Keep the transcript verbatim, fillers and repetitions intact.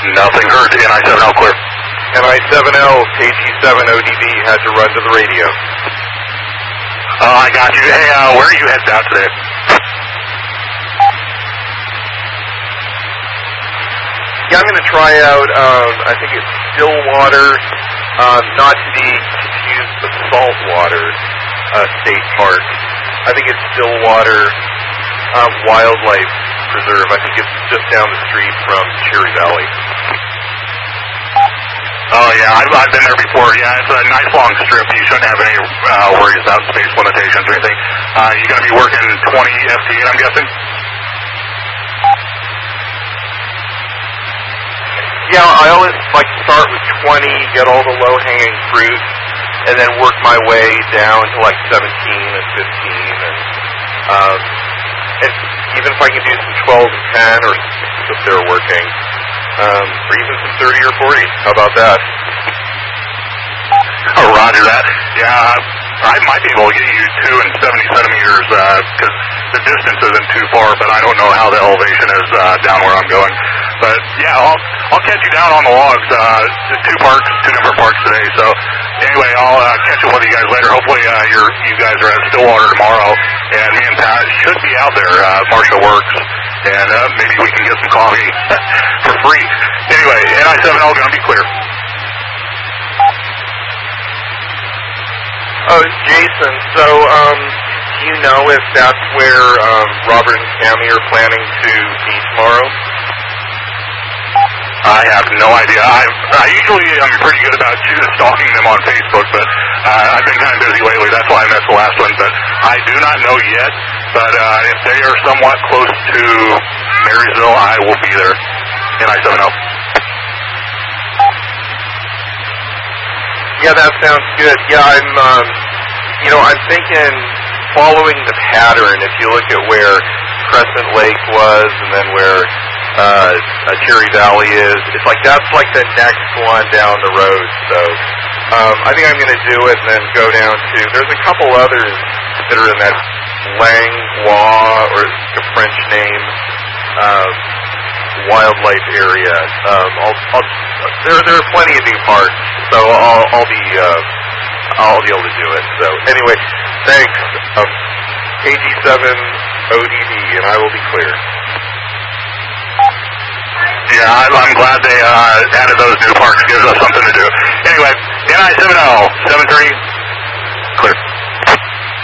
Nothing heard. N I seven L clear. N I seven L, K G seven O D B had to run to the radio. Oh, I got you. Hey, uh, where are you headed out today? Yeah, I'm going to try out, um, I think it's Stillwater, um, not to be confused with Saltwater uh, State Park. I think it's Stillwater um, Wildlife Preserve. I think it's just down the street from Cherry Valley. Oh, yeah, I've, I've been there before. Yeah, it's a nice long strip. You shouldn't have any uh, worries about space limitations or anything. Uh, you're going to be working twenty F T, I'm guessing? Yeah, I always like to start with twenty, get all the low-hanging fruit, and then work my way down to like seventeen and fifteen, and, um, and even if I can do some twelve and ten or six if they're working, um, or even some thirty or forty. How about that? Oh, roger that. Yeah, I might be able to get you two and seventy centimeters because uh, the distance isn't too far, but I don't know how the elevation is uh, down where I'm going. But yeah, I'll I'll catch you down on the logs. Uh, two parks, two different parks today. So anyway, I'll uh, catch up with you guys later. Hopefully, uh, you're you guys are at Stillwater tomorrow, and me and Pat should be out there. Uh, Marsha works, and uh, maybe we can get some coffee for free. Anyway, N I seven L going to be clear. Oh, Jason. So, um, do you know if that's where um, Robert and Tammy are planning to be tomorrow? I have no idea. I I usually am pretty good about stalking them on Facebook, but uh, I've been kind of busy lately. That's why I missed the last one. But I do not know yet. But uh, if they are somewhat close to Marysville, I will be there. N I seven L. Yeah, that sounds good. Yeah, I'm, um, you know, I'm thinking following the pattern. If you look at where Crescent Lake was and then where uh, uh, Cherry Valley is, it's like that's like the next one down the road. So um, I think I'm going to do it and then go down to, there's a couple others that are in that Langlois, or the French name, um, wildlife area. Um, I'll, I'll, there, there are plenty of new parks, so I'll, I'll be, uh, I'll be able to do it. So anyway, thanks. Um, K G seven O D B, and I will be clear. Yeah, I'm, I'm glad they uh, added those new parks. Gives us something to do. Anyway, N I seven L seven three.